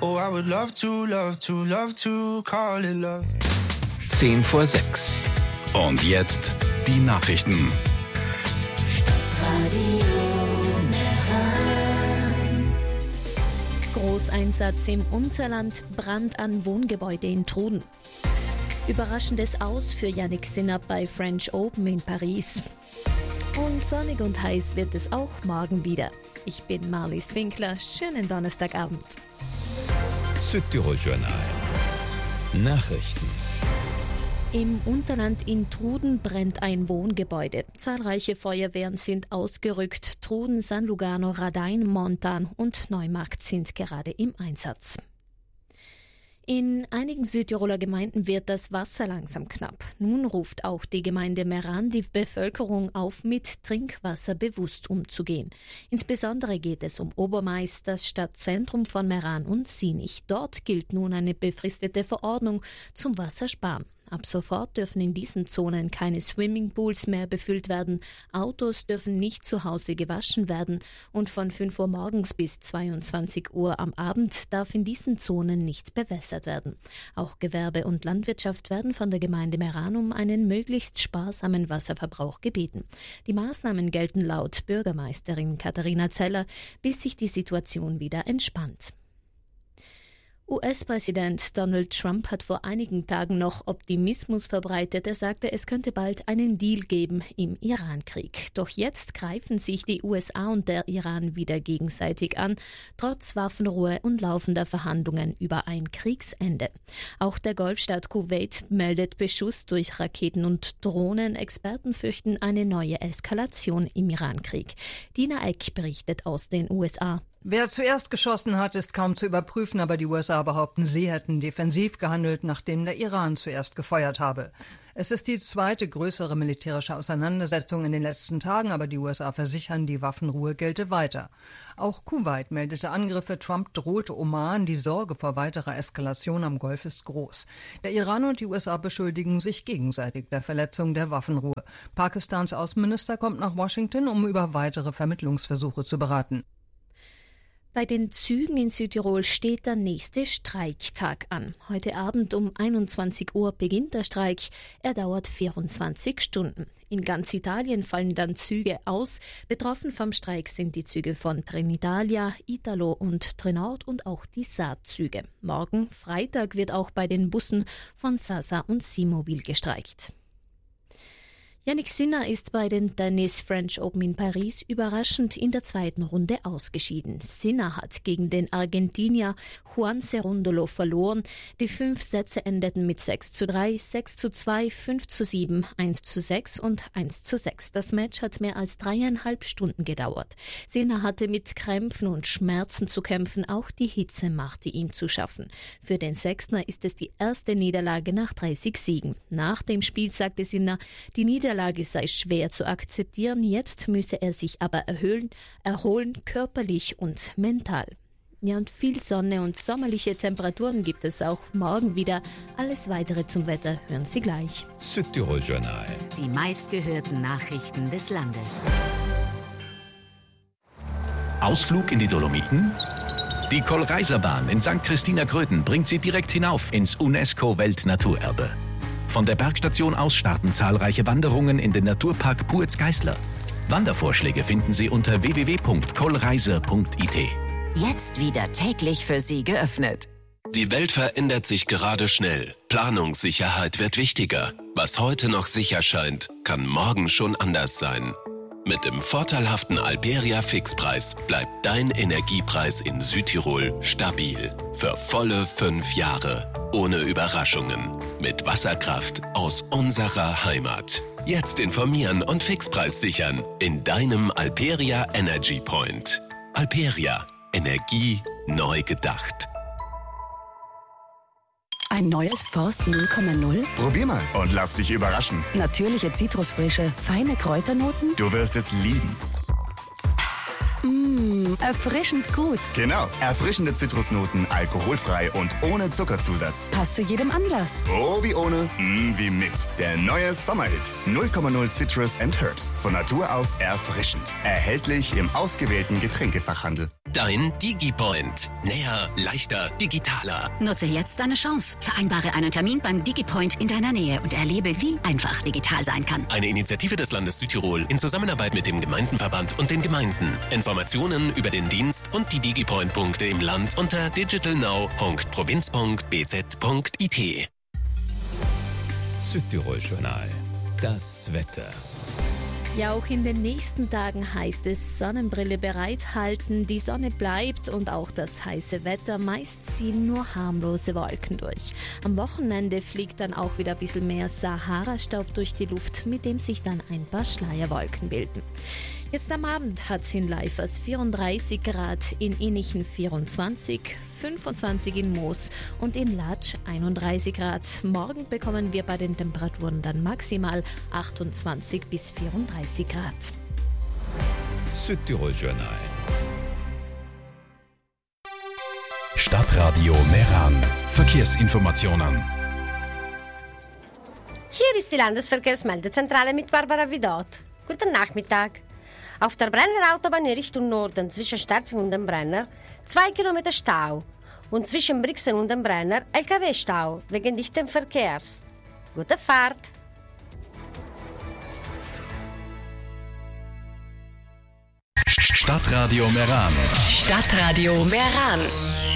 Oh, I would love to call it love. 10 vor 6. Und jetzt die Nachrichten. Großeinsatz im Unterland, Brand an Wohngebäude in Truden. Überraschendes Aus für Jannik Sinner bei French Open in Paris. Und sonnig und heiß wird es auch morgen wieder. Ich bin Marlies Winkler. Schönen Donnerstagabend. Südtirol Journal. Nachrichten. Im Unterland in Truden brennt ein Wohngebäude. Zahlreiche Feuerwehren sind ausgerückt. Truden, San Lugano, Radain, Montan und Neumarkt sind gerade im Einsatz. In einigen Südtiroler Gemeinden wird das Wasser langsam knapp. Nun ruft auch die Gemeinde Meran die Bevölkerung auf, mit Trinkwasser bewusst umzugehen. Insbesondere geht es um Obermais, das Stadtzentrum von Meran und Sinich. Dort gilt nun eine befristete Verordnung zum Wassersparen. Ab sofort dürfen in diesen Zonen keine Swimmingpools mehr befüllt werden, Autos dürfen nicht zu Hause gewaschen werden und von 5 Uhr morgens bis 22 Uhr am Abend darf in diesen Zonen nicht bewässert werden. Auch Gewerbe und Landwirtschaft werden von der Gemeinde Meran um einen möglichst sparsamen Wasserverbrauch gebeten. Die Maßnahmen gelten laut Bürgermeisterin Katharina Zeller, bis sich die Situation wieder entspannt. US-Präsident Donald Trump hat vor einigen Tagen noch Optimismus verbreitet. Er sagte, es könnte bald einen Deal geben im Iran-Krieg. Doch jetzt greifen sich die USA und der Iran wieder gegenseitig an, trotz Waffenruhe und laufender Verhandlungen über ein Kriegsende. Auch der Golfstaat Kuwait meldet Beschuss durch Raketen und Drohnen. Experten fürchten eine neue Eskalation im Iran-Krieg. Dina Eck berichtet aus den USA. Wer zuerst geschossen hat, ist kaum zu überprüfen, aber die USA behaupten, sie hätten defensiv gehandelt, nachdem der Iran zuerst gefeuert habe. Es ist die zweite größere militärische Auseinandersetzung in den letzten Tagen, aber die USA versichern, die Waffenruhe gelte weiter. Auch Kuwait meldete Angriffe, Trump drohte Oman, die Sorge vor weiterer Eskalation am Golf ist groß. Der Iran und die USA beschuldigen sich gegenseitig der Verletzung der Waffenruhe. Pakistans Außenminister kommt nach Washington, um über weitere Vermittlungsversuche zu beraten. Bei den Zügen in Südtirol steht der nächste Streiktag an. Heute Abend um 21 Uhr beginnt der Streik. Er dauert 24 Stunden. In ganz Italien fallen dann Züge aus. Betroffen vom Streik sind die Züge von Trenitalia, Italo und Trenord und auch die Saar-Züge. Morgen, Freitag, wird auch bei den Bussen von Sasa und Seamobil gestreikt. Jannik Sinner ist bei den Tennis French Open in Paris überraschend in der zweiten Runde ausgeschieden. Sinner hat gegen den Argentinier Juan Cerúndolo verloren. Die 5 Sätze endeten mit 6:3, 6:2, 5:7, 1:6 und 1:6. Das Match hat mehr als 3,5 Stunden gedauert. Sinner hatte mit Krämpfen und Schmerzen zu kämpfen. Auch die Hitze machte ihm zu schaffen. Für den Sechstner ist es die erste Niederlage nach 30 Siegen. Nach dem Spiel sagte Sinner, die Niederlage sei schwer zu akzeptieren, jetzt müsse er sich aber erholen, körperlich und mental. Ja, und viel Sonne und sommerliche Temperaturen gibt es auch morgen wieder. Alles Weitere zum Wetter hören Sie gleich. Südtirol Journal. Die meistgehörten Nachrichten des Landes. Ausflug in die Dolomiten? Die Kohlreiserbahn in St. Christina Gröden bringt Sie direkt hinauf ins UNESCO-Weltnaturerbe. Von der Bergstation aus starten zahlreiche Wanderungen in den Naturpark Puetz-Geißler. Wandervorschläge finden Sie unter www.kohlreise.it. Jetzt wieder täglich für Sie geöffnet. Die Welt verändert sich gerade schnell. Planungssicherheit wird wichtiger. Was heute noch sicher scheint, kann morgen schon anders sein. Mit dem vorteilhaften Alperia Fixpreis bleibt dein Energiepreis in Südtirol stabil. Für volle 5 Jahre. Ohne Überraschungen. Mit Wasserkraft aus unserer Heimat. Jetzt informieren und Fixpreis sichern in deinem Alperia Energy Point. Alperia. Energie neu gedacht. Ein neues Forst 0,0? Probier mal und lass dich überraschen. Natürliche Zitrusfrische, feine Kräuternoten? Du wirst es lieben. Erfrischend gut. Genau, erfrischende Zitrusnoten, alkoholfrei und ohne Zuckerzusatz. Passt zu jedem Anlass. Oh, wie ohne, wie mit. Der neue Sommerhit 0,0 Citrus and Herbs. Von Natur aus erfrischend. Erhältlich im ausgewählten Getränkefachhandel. Dein DigiPoint. Näher, leichter, digitaler. Nutze jetzt deine Chance. Vereinbare einen Termin beim DigiPoint in deiner Nähe und erlebe, wie einfach digital sein kann. Eine Initiative des Landes Südtirol in Zusammenarbeit mit dem Gemeindenverband und den Gemeinden. Informationen über den Dienst und die DigiPoint-Punkte im Land unter digitalnow.provinz.bz.it. Südtirol-Journal. Das Wetter. Ja, auch in den nächsten Tagen heißt es Sonnenbrille bereithalten. Die Sonne bleibt und auch das heiße Wetter. Meist ziehen nur harmlose Wolken durch. Am Wochenende fliegt dann auch wieder ein bisschen mehr Sahara-Staub durch die Luft, mit dem sich dann ein paar Schleierwolken bilden. Jetzt am Abend hat es in Leifers 34 Grad, in Innichen 24, 25 in Moos und in Latsch 31 Grad. Morgen bekommen wir bei den Temperaturen dann maximal 28 bis 34 Grad. Südtirol-Journal. Stadtradio Meran. Verkehrsinformationen. Hier ist die Landesverkehrsmeldezentrale mit Barbara Vidot. Guten Nachmittag. Auf der Brenner Autobahn in Richtung Norden zwischen Sterzing und dem Brenner 2 Kilometer Stau und zwischen Brixen und dem Brenner LKW-Stau wegen dichten Verkehrs. Gute Fahrt! Stadtradio Meran. Stadtradio Meran.